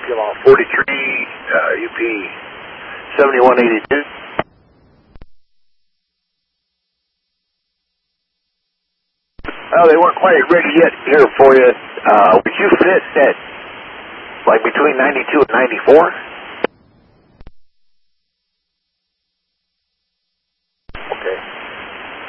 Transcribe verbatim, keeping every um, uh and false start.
Come on, forty-three, uh, U P seventy-one eighty-two. Oh, they weren't quite ready yet here for you. Uh, would you fit at, like, between ninety-two and ninety-four?